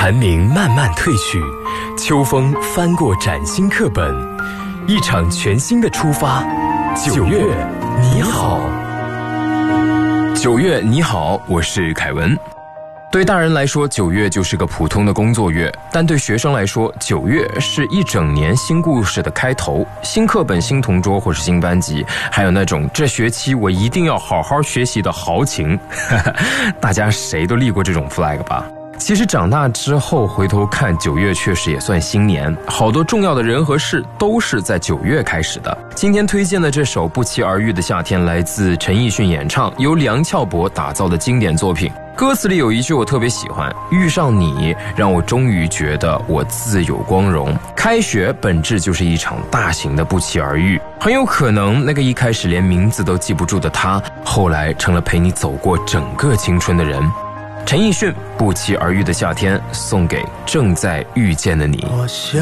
寒凝慢慢褪去，秋风翻过崭新课本，一场全新的出发。9月你好，9月你好，我是凯文。对大人来说，9月就是个普通的工作月，但对学生来说，9月是一整年新故事的开头，新课本、新同桌或是新班级，还有那种这学期我一定要好好学习的豪情。大家谁都立过这种 flag 吧？其实长大之后回头看，9月确实也算新年，好多重要的人和事都是在9月开始的。今天推荐的这首不期而遇的夏天，来自陈奕迅演唱，由梁翘柏打造的经典作品。歌词里有一句我特别喜欢，遇上你让我终于觉得我自有光荣。开学本质就是一场大型的不期而遇，很有可能那个一开始连名字都记不住的他，后来成了陪你走过整个青春的人。陈奕迅不期而遇的夏天，送给正在遇见的你。 我想